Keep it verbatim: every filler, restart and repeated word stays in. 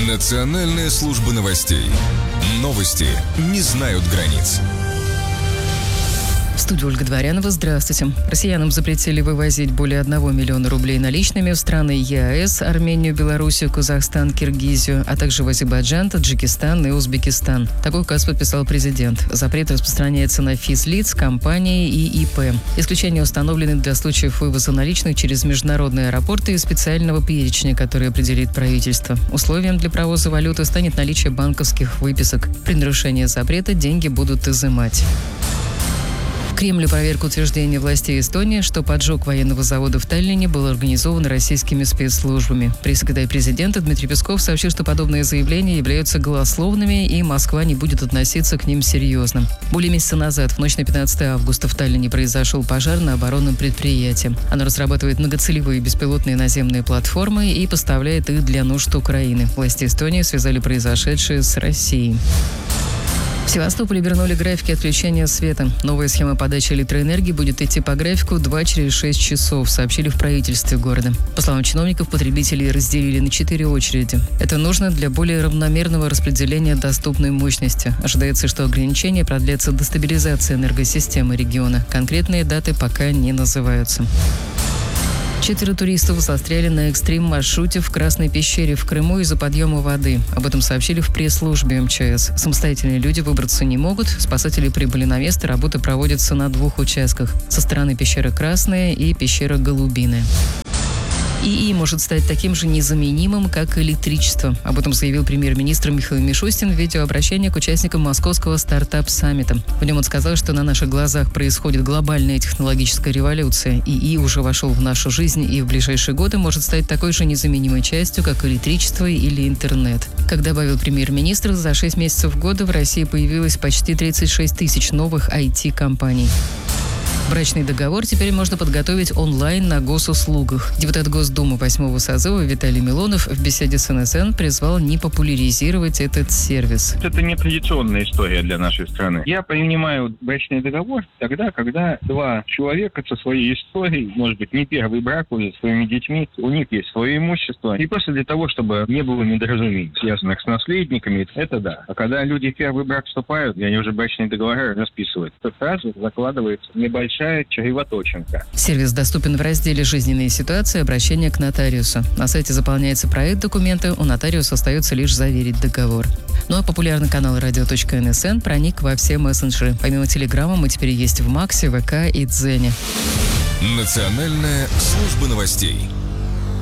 Национальная служба новостей. Новости не знают границ. В студии Ольга Дворянова. Здравствуйте. Россиянам запретили вывозить более одного миллиона рублей наличными в страны ЕАЭС, Армению, Белоруссию, Казахстан, Киргизию, а также в Азербайджан, Таджикистан и Узбекистан. Такой указ подписал президент. Запрет распространяется на физлиц, компании и ИП. Исключения установлены для случаев вывоза наличных через международные аэропорты и специального перечня, который определит правительство. Условием для провоза валюты станет наличие банковских выписок. При нарушении запрета деньги будут изымать. Кремль опроверг утверждение властей Эстонии, что поджог военного завода в Таллине был организован российскими спецслужбами. Пресс-секретарь президента Дмитрий Песков сообщил, что подобные заявления являются голословными, и Москва не будет относиться к ним серьезно. Более месяца назад, в ночь на пятнадцатое августа, в Таллине произошел пожар на оборонном предприятии. Оно разрабатывает многоцелевые беспилотные наземные платформы и поставляет их для нужд Украины. Власти Эстонии связали произошедшее с Россией. В Севастополе вернули графики отключения света. Новая схема подачи электроэнергии будет идти по графику два через шесть часов, сообщили в правительстве города. По словам чиновников, потребителей разделили на четыре очереди. Это нужно для более равномерного распределения доступной мощности. Ожидается, что ограничения продлятся до стабилизации энергосистемы региона. Конкретные даты пока не называются. Четверо туристов застряли на экстрим-маршруте в Красной пещере в Крыму из-за подъема воды. Об этом сообщили в пресс-службе МЧС. Самостоятельные люди выбраться не могут. Спасатели прибыли на место. Работы проводятся на двух участках. Со стороны пещеры Красная и пещера Голубиная. ИИ может стать таким же незаменимым, как электричество. Об этом заявил премьер-министр Михаил Мишустин в видеообращении к участникам Московского стартап-саммита. В нем он сказал, что на наших глазах происходит глобальная технологическая революция. ИИ уже вошел в нашу жизнь и в ближайшие годы может стать такой же незаменимой частью, как электричество или интернет. Как добавил премьер-министр, за шесть месяцев года в России появилось почти тридцать шесть тысяч новых ай ти-компаний. Брачный договор теперь можно подготовить онлайн на госуслугах. Депутат Госдумы восьмого созыва Виталий Милонов в беседе с эн эс эн призвал не популяризировать этот сервис. Это не традиционная история для нашей страны. Я понимаю брачный договор тогда, когда два человека со своей историей, может быть, не первый брак уже, с своими детьми, у них есть свое имущество. И просто для того, чтобы не было недоразумений, связанных с наследниками, это да. А когда люди в первый брак вступают, и они уже брачные договоры расписывают, то сразу закладывается небольшая чревоточинка. Сервис доступен в разделе «Жизненные ситуации. Обращение к нотариусу». На сайте заполняется проект документа, у нотариуса остается лишь заверить договор. Ну а популярный канал радио точка эн эс эн проник во все мессенджеры. Помимо Телеграма мы теперь есть в Максе, ВК и Дзене. Национальная служба новостей.